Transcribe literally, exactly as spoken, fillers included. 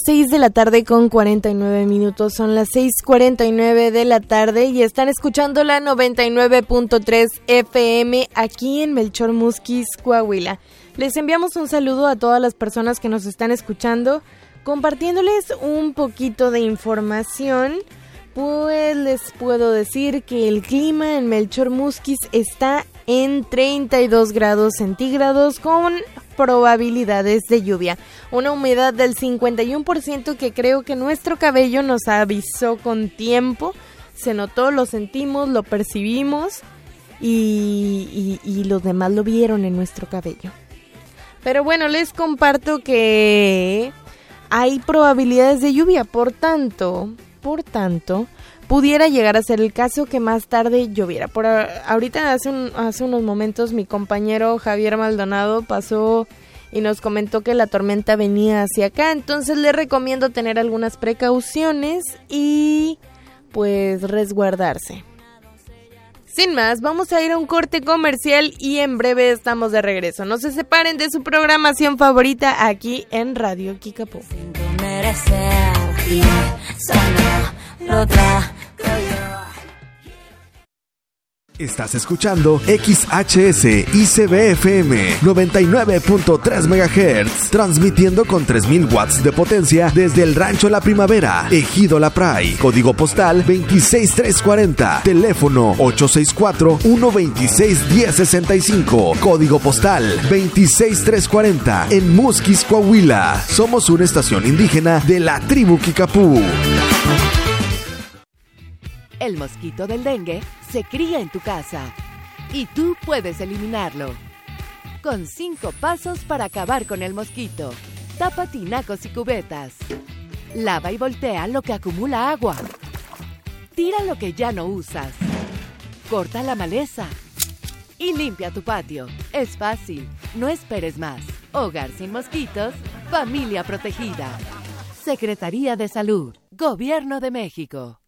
seis de la tarde con cuarenta y nueve minutos, son las seis cuarenta y nueve de la tarde y están escuchando la noventa y nueve punto tres F M aquí en Melchor Musquis, Coahuila. Les enviamos un saludo a todas las personas que nos están escuchando, compartiéndoles un poquito de información. Pues les puedo decir que el clima en Melchor Musquis está en treinta y dos grados centígrados con probabilidades de lluvia. Una humedad del cincuenta y uno por ciento que creo que nuestro cabello nos avisó con tiempo. Se notó, lo sentimos, lo percibimos y, y, y los demás lo vieron en nuestro cabello. Pero bueno, les comparto que hay probabilidades de lluvia, por tanto... Por tanto, pudiera llegar a ser el caso que más tarde lloviera. Por a, ahorita, hace, un, hace unos momentos, mi compañero Javier Maldonado pasó y nos comentó que la tormenta venía hacia acá. Entonces, le recomiendo tener algunas precauciones y, pues, resguardarse. Sin más, vamos a ir a un corte comercial y en breve estamos de regreso. No se separen de su programación favorita aquí en Radio Kikapú. Estás escuchando X H S I C B F M noventa y nueve punto tres megahertz, transmitiendo con tres mil watts de potencia desde el Rancho La Primavera, Ejido La Pray, código postal veintiséis mil trescientos cuarenta, teléfono ocho seis cuatro, uno dos seis, uno cero seis cinco, código postal veintiséis mil trescientos cuarenta, en Musquis, Coahuila. Somos una estación indígena de la tribu Kikapú. El mosquito del dengue se cría en tu casa y tú puedes eliminarlo. Con cinco pasos para acabar con el mosquito. Tapa tinacos y cubetas. Lava y voltea lo que acumula agua. Tira lo que ya no usas. Corta la maleza. Y limpia tu patio. Es fácil, no esperes más. Hogar sin mosquitos, familia protegida. Secretaría de Salud, Gobierno de México.